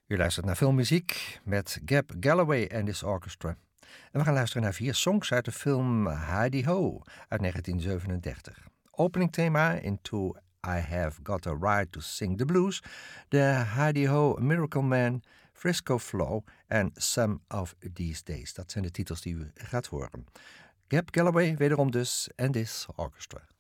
U luistert naar filmmuziek met Gab Galloway en His Orchestra. En we gaan luisteren naar 4 songs uit de film Heidi Ho uit 1937. Openingthema Into I Have Got a Right to Sing the Blues, de Heidi Ho, Miracle Man, Frisco Flow en Some of These Days. Dat zijn de titels die u gaat horen. Gab Galloway wederom dus en His Orchestra.